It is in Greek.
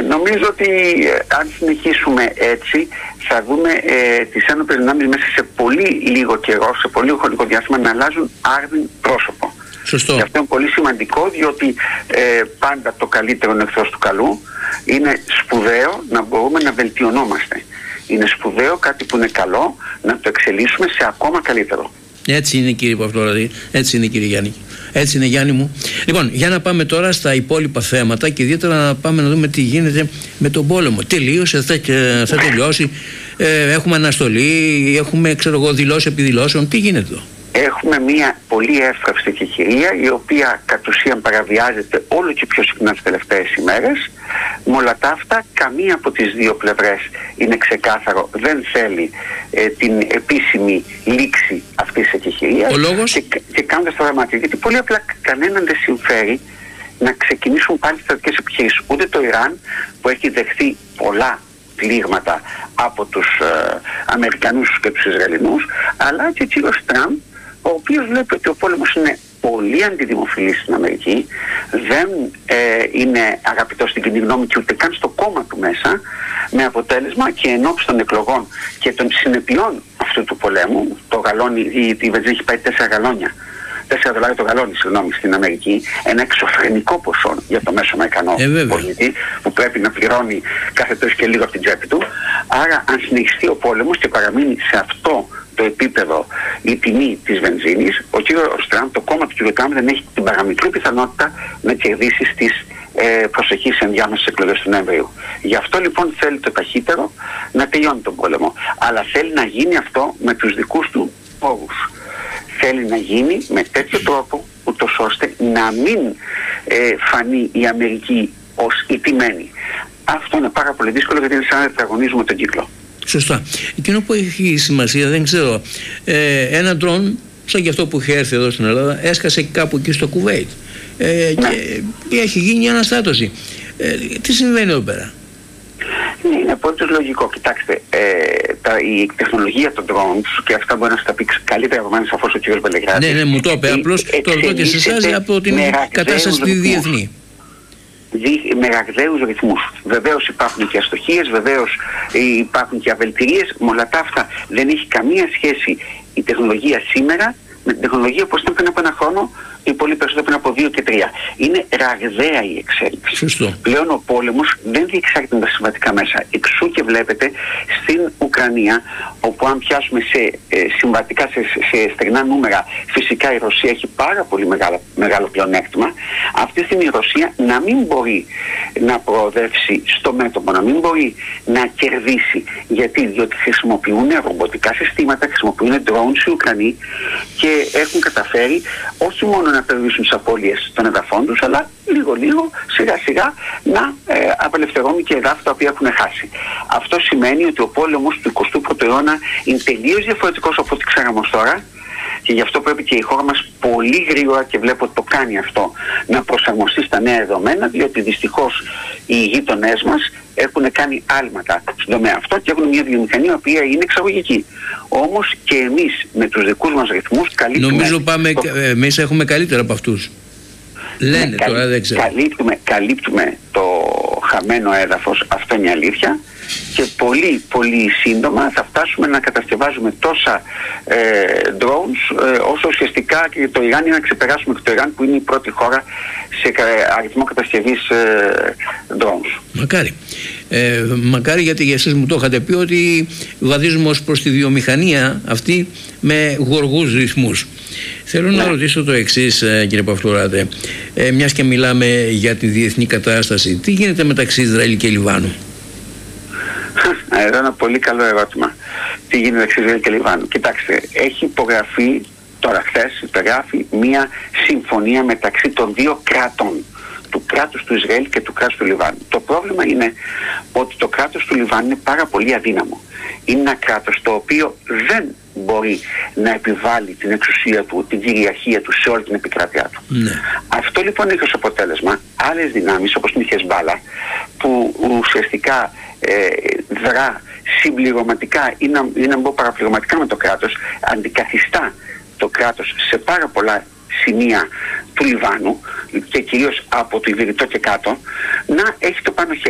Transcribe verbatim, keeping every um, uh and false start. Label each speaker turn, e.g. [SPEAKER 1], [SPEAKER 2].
[SPEAKER 1] νομίζω ότι ε, αν συνεχίσουμε έτσι θα δούμε ε, τις ένοπλες δυνάμεις μέσα σε πολύ λίγο καιρό, σε πολύ χρονικό διάστημα να αλλάζουν άρδιν πρόσωπο.
[SPEAKER 2] Σωστό.
[SPEAKER 1] Και αυτό είναι πολύ σημαντικό, διότι ε, πάντα το καλύτερο είναι εχθρός του καλού. Είναι σπουδαίο να μπορούμε να βελτιωνόμαστε. Είναι σπουδαίο κάτι που είναι καλό να το εξελίσσουμε σε ακόμα καλύτερο.
[SPEAKER 2] Έτσι είναι, κύριε Παυτόρατη, έτσι είναι, κύριε Γιάννη. Έτσι είναι, Γιάννη μου. Λοιπόν, για να πάμε τώρα στα υπόλοιπα θέματα και ιδιαίτερα να πάμε να δούμε τι γίνεται με τον πόλεμο. Τελείωσε, θα, θα τελειώσει, ε, έχουμε αναστολή, έχουμε, ξέρω εγώ, δηλώσει επιδηλώσεων. Τι γίνεται εδώ?
[SPEAKER 1] Έχουμε μια πολύ εύθραυστη εκεχηρία, η οποία κατ' ουσίαν παραβιάζεται όλο και πιο συχνά τις τελευταίες ημέρες. Με όλα τα αυτά, καμία από τις δύο πλευρές είναι ξεκάθαρο, δεν θέλει ε, την επίσημη λήξη αυτής της εκεχηρίας.
[SPEAKER 2] Ο λόγος?
[SPEAKER 1] Και, και κάνοντας το δραμάτιο, γιατί πολύ απλά κανέναν δεν συμφέρει να ξεκινήσουν πάλι στρατιωτικές επιχειρήσεις. Ούτε το Ιράν, που έχει δεχθεί πολλά πλήγματα από τους ε, Αμερικανούς και τους Ισραηλινούς, αλλά και ο κύριος Τραμπ, ο οποίος βλέπει ότι ο πόλεμος είναι πολύ αντιδημοφιλής στην Αμερική, δεν ε, είναι αγαπητός στην κοινή γνώμη και ούτε καν στο κόμμα του μέσα, με αποτέλεσμα και ενόψει των εκλογών και των συνεπειών αυτού του πολέμου, το γαλόνι, η, η βενζίνη έχει πάει τέσσερα γαλόνια, τέσσερα δολάρια το γαλόνι, συγγνώμη, στην Αμερική, ένα εξωφρενικό ποσό για το μέσο Αμερικανό
[SPEAKER 2] ε,
[SPEAKER 1] πολίτη, που πρέπει να πληρώνει κάθε τόσο και λίγο από την τσέπη του. Άρα, αν συνεχιστεί ο πόλεμος και παραμείνει σε αυτό το επίπεδο η τιμή της βενζίνης, ο κύριος Τραμπ, το κόμμα του κύριου Τραμπ δεν έχει την παραμικρή πιθανότητα να κερδίσει στις ε, προσεχείς ενδιάμεσες εκλογές του Νοεμβρίου. Γι' αυτό λοιπόν θέλει το ταχύτερο να τελειώνει τον πόλεμο. Αλλά θέλει να γίνει αυτό με τους δικούς του όρους. Θέλει να γίνει με τέτοιο τρόπο, ούτως ώστε να μην ε, φανεί η Αμερική ως ηττημένη. Αυτό είναι πάρα πολύ δύσκολο, γιατί είναι σαν να τετραγωνίζουμε τον κύκλο.
[SPEAKER 2] Σωστά. Εκείνο που έχει σημασία, δεν ξέρω, ε, ένα ντρόν σαν και αυτό που είχε έρθει εδώ στην Ελλάδα έσκασε κάπου εκεί στο Κουβέιτ ε,
[SPEAKER 1] ναι.
[SPEAKER 2] και έχει γίνει αναστάτωση. Ε, τι συμβαίνει εδώ πέρα?
[SPEAKER 1] Ναι, είναι απολύτως λογικό. Κοιτάξτε, ε, τα, η τεχνολογία των drones, και αυτά μπορεί να σας τα πει καλύτερα από μένα σαφώς ο κ. Μπελεγράτης.
[SPEAKER 2] Ναι, ναι, μου το είπε. Απλώς το ρωτώ και σε εσάς από την κατάσταση τη διεθνή.
[SPEAKER 1] Με ραγδαίους ρυθμούς. Βεβαίως υπάρχουν και αστοχίες, βεβαίως υπάρχουν και αβελτηρίες. Με όλα τα αυτά δεν έχει καμία σχέση η τεχνολογία σήμερα με την τεχνολογία που ήταν πριν από ένα χρόνο ή πολύ περισσότερο πριν από δύο και τρία. Είναι ραγδαία η εξέλιξη.
[SPEAKER 2] Σωστό.
[SPEAKER 1] Πλέον ο πόλεμος δεν διεξάγεται με τα συμβατικά μέσα. Εξού και βλέπετε στην Ουκρανία, όπου αν πιάσουμε σε ε, συμβατικά, σε, σε στεγνά νούμερα, φυσικά η Ρωσία έχει πάρα πολύ μεγάλο, μεγάλο πλεονέκτημα. Αυτή τη στιγμή η Ρωσία να μην μπορεί να προοδεύσει στο μέτωπο, να μην μπορεί να κερδίσει. Γιατί? Διότι χρησιμοποιούν ρομποτικά συστήματα, χρησιμοποιούν drones οι Ουκρανοί και έχουν καταφέρει όχι μόνο να περιορίσουν τις απώλειες των εδαφών τους, αλλά λίγο-λίγο, σιγά-σιγά να ε, απελευθερώνουν και εδάφη τα οποία έχουν χάσει. Αυτό σημαίνει ότι ο πόλεμος του εικοστού πρώτου αιώνα είναι τελείως διαφορετικός από ό,τι ξέραμε ως τώρα, και γι' αυτό πρέπει και η χώρα μας πολύ γρήγορα, και βλέπω ότι το κάνει αυτό, να προσαρμοστεί στα νέα δεδομένα, διότι δυστυχώς οι γείτονές μας έχουν κάνει άλματα στον τομέα αυτό και έχουν μια βιομηχανία η οποία είναι εξαγωγική. Όμως και εμείς με τους δικούς μας ρυθμούς καλύπτουμε...
[SPEAKER 2] Νομίζω πάμε, το... εμείς έχουμε καλύτερα από αυτούς. Λένε ναι, τώρα, δεν ξέρω.
[SPEAKER 1] Καλύπτουμε, καλύπτουμε το χαμένο έδαφος, αυτό είναι η αλήθεια, και πολύ πολύ σύντομα θα φτάσουμε να κατασκευάζουμε τόσα ε, drones ε, όσο ουσιαστικά και το Ιράν, είναι να ξεπεράσουμε και το Ιράν, που είναι η πρώτη χώρα σε αριθμό κατασκευής ε, drones.
[SPEAKER 2] Μακάρι. Ε, μακάρι, γιατί για εσείς μου το είχατε πει ότι βαδίζουμε ως προς τη βιομηχανία αυτή με γοργούς ρυθμούς. Θέλω ναι. να ρωτήσω το εξής, κύριε Παυτόρατη, ε, μιας και μιλάμε για τη διεθνή κατάσταση, τι γίνεται μεταξύ Ισραήλ και Λιβάνου?
[SPEAKER 1] Εδώ είναι ένα πολύ καλό ερώτημα. Τι γίνεται μεταξύ Ισραήλ και Λιβάνου? Κοιτάξτε, έχει υπογραφεί τώρα, χθες υπεγράφει μια συμφωνία μεταξύ των δύο κράτων, του κράτους του Ισραήλ και του κράτους του Λιβάνου. Το πρόβλημα είναι ότι το κράτος του Λιβάνου είναι πάρα πολύ αδύναμο. Είναι ένα κράτος το οποίο δεν μπορεί να επιβάλλει την εξουσία του, την κυριαρχία του σε όλη την επικράτειά του. Ναι. Αυτό λοιπόν έχει ως αποτέλεσμα άλλες δυνάμεις, όπως είναι η Χεσμπάλα, που ουσιαστικά ε, δρά συμπληρωματικά ή να, ή να μπω παραπληρωματικά με το κράτος, αντικαθιστά το κράτος σε πάρα πολλά σημεία του Λιβάνου και κυρίως από το Ιβηρητό και κάτω, να έχει το πάνω χέρι.